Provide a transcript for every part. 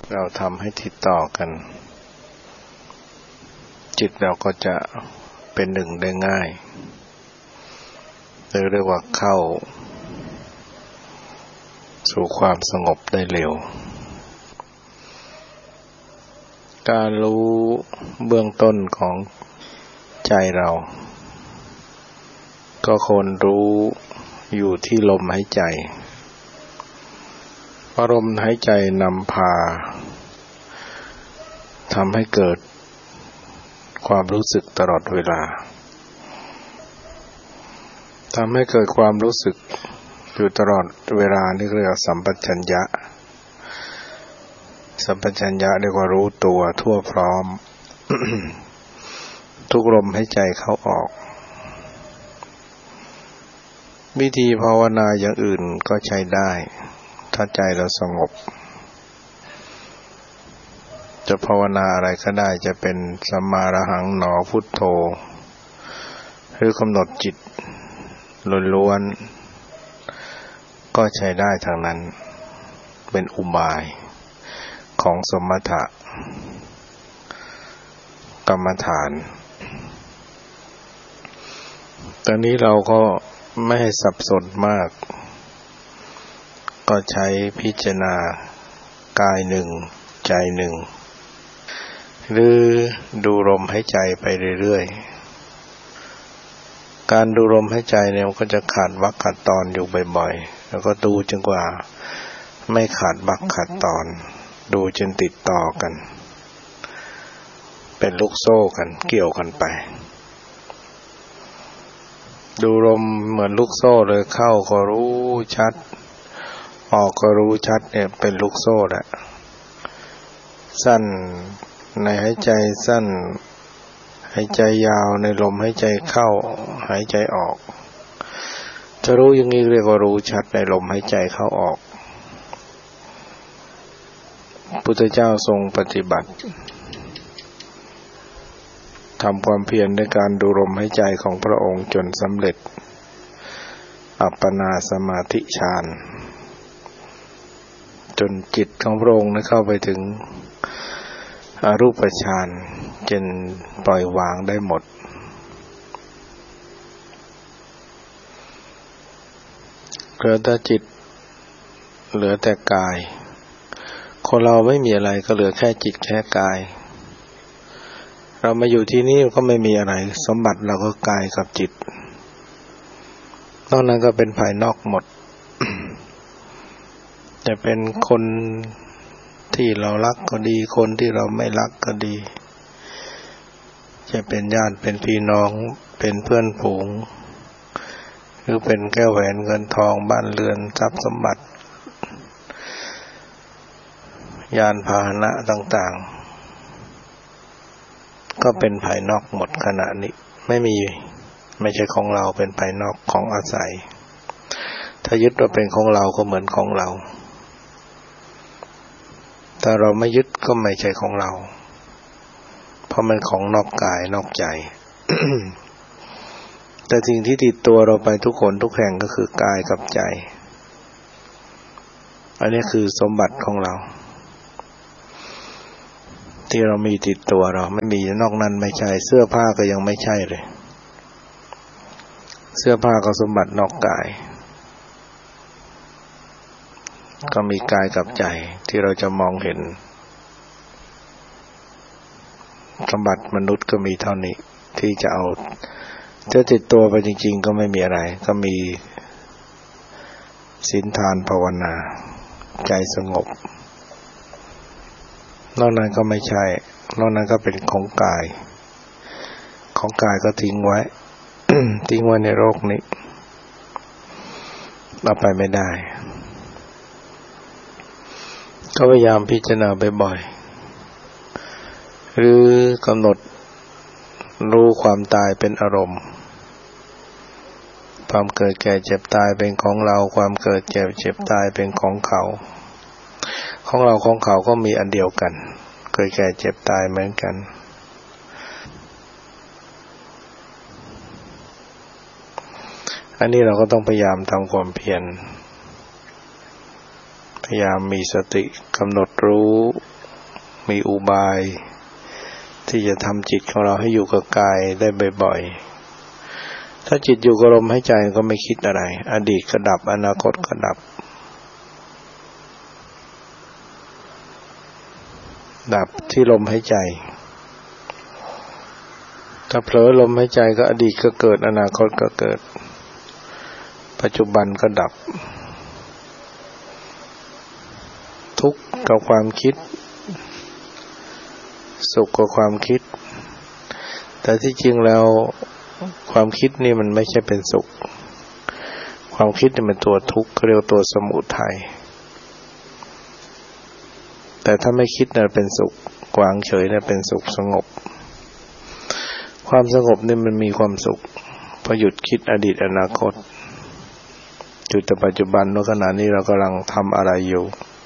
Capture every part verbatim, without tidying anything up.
เราทำให้ติดต่อกันจิตเราก็จะเป็นหนึ่งได้ง่ายหรือเรียกว่าเข้าสู่ความสงบได้เร็วการรู้เบื้องต้นของใจเราก็ควรรู้อยู่ที่ลมหายใจเพราะลมหายใจนำพาทำให้เกิดความรู้สึกตลอดเวลาทำให้เกิดความรู้สึกอยู่ตลอดเวลานี่เรียกว่าสัมปชัญญะสัมปชัญญะเรียกว่ารู้ตัวทั่วพร้อม ทุกลมหายใจเข้าออกวิธีภาวนาอย่างอื่นก็ใช้ได้ถ้าใจเราสงบจะภาวนาอะไรก็ได้จะเป็นสัมมาอรหังหนอพุทโธหรือกำหนดจิตล้วนๆก็ใช้ได้ทางนั้นเป็นอุบายของสมถะกรรมฐานตอนนี้เราก็ไม่ให้สับสนมากก็ใช้พิจารณากายหนึ่งใจหนึ่งหรือดูลมหายใจไปเรื่อยๆการดูลมหายใจเนี่ยมันก็จะขาดวรรคขาดตอนอยู่บ่อยๆแล้วก็ดูจนกว่าไม่ขาดวรรคขาดตอนดูจนติดต่อกันเป็นลูกโซ่กันเกี่ยวกันไปดูลมเหมือนลูกโซ่เลยเข้าก็รู้ชัดออกก็รู้ชัดเนี่ยเป็นลูกโซ่แหละสั้นในหายใจสั้นหายใจยาวในลมหายใจเข้าหายใจออกจะรู้อย่างนี้เรียกว่ารู้ชัดในลมหายใจเข้าออกพุทธเจ้าทรงปฏิบัติทำความเพียรในการดูลมหายใจของพระองค์จนสำเร็จอัปปนาสมาธิฌานจนจิตของพระองค์นั้นเข้าไปถึงอรูปฌานจนปล่อยวางได้หมดเหลือแต่จิตเหลือแต่กายคนเราไม่มีอะไรก็เหลือแค่จิตแค่กายเรามาอยู่ที่นี่ก็ไม่มีอะไรสมบัติเราก็กายกับจิตนอกนั้นก็เป็นภายนอกหมด จะเป็นคนที่เรารักก็ดีคนที่เราไม่รักก็ดีจะเป็นญาติเป็นพี่น้องเป็นเพื่อนฝูงหรือเป็นแก้วแหวนเงินทองบ้านเรือนทรัพย์สมบัติยานพาหนะต่างๆก็เป็นภายนอกหมดขณะนี้ไม่มีไม่ใช่ของเราเป็นภายนอกของอาศัยถ้ายึดว่าเป็นของเราก็เหมือนของเราแต่เราไม่ยึดก็ไม่ใช่ของเราเพราะมันของนอกกายนอกใจ แต่สิ่งที่ติดตัวเราไปทุกคนทุกแห่งก็คือกายกับใจอันนี้คือสมบัติของเราที่เรามีติดตัวเราไม่มีนอกนั้นไม่ใช่เสื้อผ้าก็ยังไม่ใช่เลยเสื้อผ้าก็สมบัตินอกกายก็มีกายกับใจที่เราจะมองเห็นสมบัติมนุษย์ก็มีเท่านี้ที่จะเอาจะติดตัวไปจริงๆก็ไม่มีอะไรก็มีศีลทานภาวนาใจสงบนอกนั้นก็ไม่ใช่นอกนั้นก็เป็นของกายของกายก็ทิ้งไว้ ทิ้งไว้ในโลกนี้เอาไปไม่ได้ก็พยายามพิจารณาบ่อยๆหรือกำหนดรู้ความตายเป็นอารมณ์ความเกิดแก่เจ็บตายเป็นของเราความเกิดแก่เจ็บตายเป็นของเขาของเราของเขาก็มีอันเดียวกันเกิดแก่เจ็บตายเหมือนกันอันนี้เราก็ต้องพยายามทำความเพียรพยายามมีสติกำหนดรู้มีอุบายที่จะทำจิตของเราให้อยู่กับกายได้บ่อยๆถ้าจิตอยู่กับลมหายใจก็ไม่คิดอะไรอดีตก็ดับอนาคตก็ดับดับที่ลมหายใจถ้าเผลอลมหายใจก็อดีตก็เกิดอนาคตก็เกิดปัจจุบันก็ดับทุกข์กับความคิดสุขกับความคิดแต่ที่จริงแล้วความคิดนี่มันไม่ใช่เป็นสุขความคิดนี่มันตัวทุกข์เรียกตัวสมุทัยแต่ถ้าไม่คิดน่ะเป็นสุขวางเฉยน่ะเป็นสุขสงบความสงบนี่มันมีความสุขพอหยุดคิดอดีตอนาคตจุดปัจจุบันณขณะนี้เรากำลังทำอะไรอยู่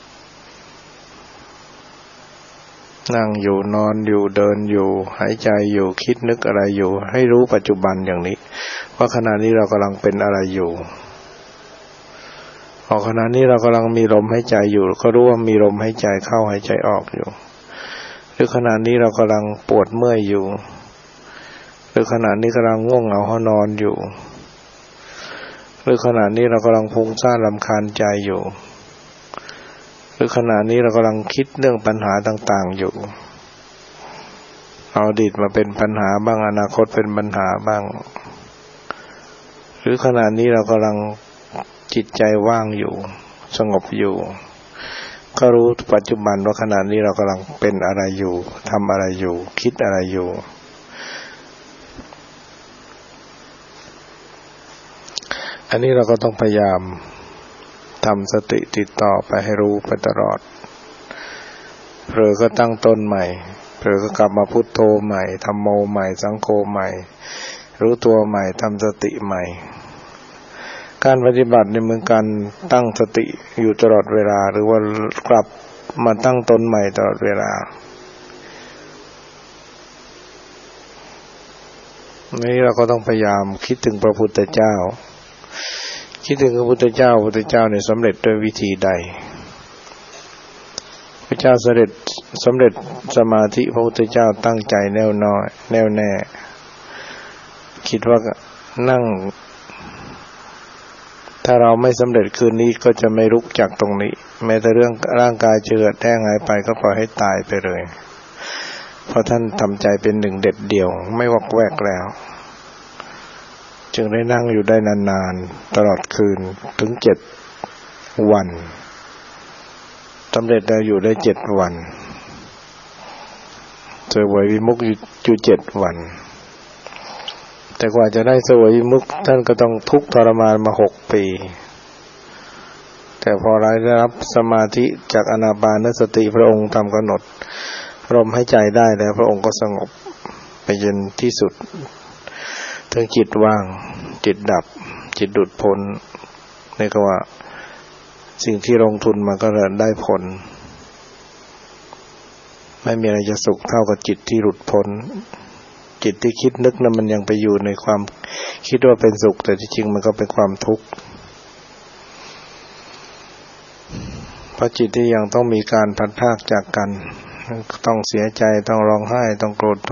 นั่งอยู่นอนอยู่เดินอยู่หายใจอยู่คิดนึกอะไรอยู่ให้รู้ปัจจุบันอย่างนี้ว่าขณะนี้เรากำลังเป็นอะไรอยู่พอขณะนี้เรากำลังมีลมหายใจอยู่ก็รู้ว่ามีลมหายใจเข้าหายใจออกอยู่หรือขณะนี้เรากำลังปวดเมื่อยอยู่หรือขณะนี้กำลังง่วงเหงาห้อนอนอยู่หรือขณะนี้เรากำลังฟุ้งซ่านรำคาญใจอยู่หรือขณะนี้เรากำลังคิดเรื่องปัญหาต่างๆอยู่เอาอดีตมาเป็นปัญหาบ้างอนาคตเป็นปัญหาบ้างหรือขณะนี้เรากำลังจิตใจว่างอยู่สงบอยู่ก็รู้ปัจจุบันว่าขณะนี้เรากำลังเป็นอะไรอยู่ทำอะไรอยู่คิดอะไรอยู่อันนี้เราก็ต้องพยายามทำสติติดต่อไปให้รู้ไปตลอดเผลอก็ตั้งต้นใหม่เผลอก็กลับมาพุทโธใหม่ธัมโมใหม่สังโฆใหม่รู้ตัวใหม่ทำสติใหม่การปฏิบัติในเมืองการตั้งสติอยู่ตลอดเวลาหรือว่ากลับมาตั้งต้นใหม่ตลอดเวลานี้เราก็ต้องพยายามคิดถึงพระพุทธเจ้าคิดถึงพระพุทธเจ้าพระพุทธเจ้าเนี่ยสำเร็จด้วยวิธีใดพระเจ้าสำเร็จสำเร็จสมาธิพระพุทธเจ้าตั้งใจแน่วน้อยแน่วแน่คิดว่านั่งถ้าเราไม่สำเร็จคืนนี้ก็จะไม่ลุกจากตรงนี้แม้แต่เรื่องร่างกายเจือดแห้งหายไปก็ปล่อยให้ตายไปเลยเพราะท่านทำใจเป็นหนึ่งเด็ดเดี่ยวไม่วอกแวกแล้วจึงได้นั่งอยู่ได้นานๆตลอดคืนถึงเจ็ดวันสำเร็จได้อยู่ได้เจ็ดวันเสวยวิมุตติอยู่เจ็ดวันแต่กว่าจะได้เสวยวิมุตติท่านก็ต้องทุกข์ทรมานมาหกปีแต่พอได้รับสมาธิจากอานาปานสติพระองค์ทำกำหนดลมหายใจได้แล้วพระองค์ก็สงบไปเย็นที่สุดถึงจิตว่างจิตดับจิตหลุดพ้นนี่ก็ว่าสิ่งที่ลงทุนมาก็ได้ผลไม่มีอะไรจะสุขเท่ากับจิตที่หลุดพ้นจิตที่คิดนึกนั้นมันยังไปอยู่ในความคิดว่าเป็นสุขแต่ที่จริงมันก็เป็นความทุกข์เพราะจิตที่ยังต้องมีการพัดพรากจากกันต้องเสียใจต้องร้องไห้ต้องโกรธ